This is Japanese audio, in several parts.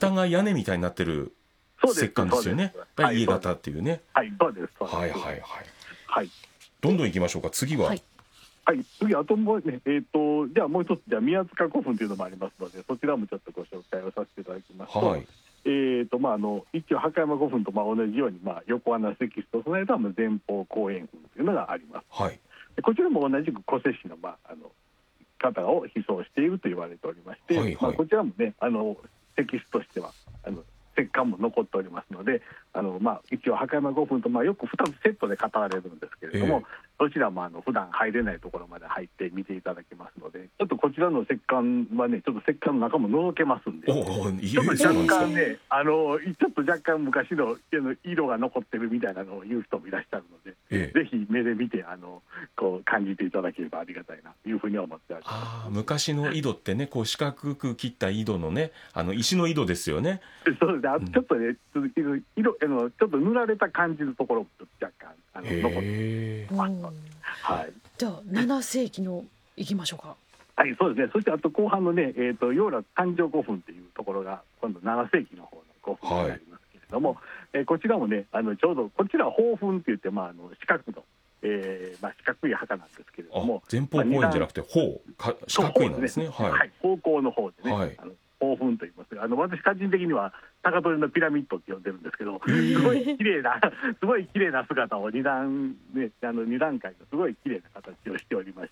蓋が屋根みたいになってる石棺ですよね。家型っていうね。 はい、そうです。 はいはいはい。 はい。 どんどん行きましょうか。次は。 はい。次あともうね、じゃあもう一つ、じゃあ宮塚古墳というのもありますので、そちらもちょっとご紹介をさせていただきますと、 はい。 一応墓山古墳と同じように、横穴石室と備えた前方後円墳というのがあります。 はい。 こちらも同じく古世師の、方を被葬していると言われておりまして、 はいはい、 こちらもね石室としては石棺も残っておりますので、一応墓山古墳とよく2つセットで語られるんですけれども、どちらも普段入れないところまで入って見ていただけますので、ちょっとこちらの石棺はね、ちょっと石棺の中も覗けますんで、ちょっと若干ね、ちょっと若干昔の色が残ってるみたいなのを言う人もいらっしゃるので、ぜひ目で見てこう感じていただければありがたいなというふうに思っております。 昔の井戸ってね、こう四角く切った井戸のね、石の井戸ですよね。 そうですね。ちょっとね、色ちょっと塗られた感じのところも若干残ってます。はい。 じゃあ7世紀の行きましょうか。 はい、そうですね。そしてあと後半のね、養楽誕生古墳っていうところが今度7世紀の方の古墳になりますけれども、こちらもね、ちょうどこちらは宝墳って言って四角の四角い墓なんですけれども、 前方後円じゃなくて四角いなんですね。 はい、方向の方でね、宝墳と言いますが、私個人的には高取のピラミッドって呼んでるんですけど、すごい綺麗な姿を2段階のすごい綺麗な形をしておりまして、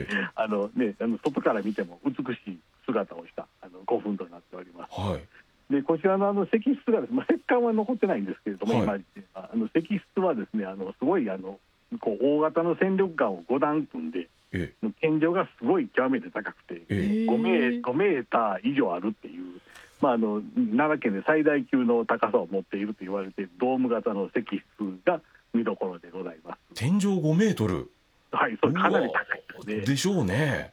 外から見ても美しい姿をした古墳となっております。でこちらの石室がですね、石棺は残ってないんですけれども、今石室はですね、すごい大型の戦力岩を5段組んで、天井がすごい極めて高くて、5メーター以上あるっていう、奈良県で最大級の高さを持っていると言われているドーム型の石室が見どころでございます。 天井5メートル。 はい、それかなり高いですね。 でしょうね。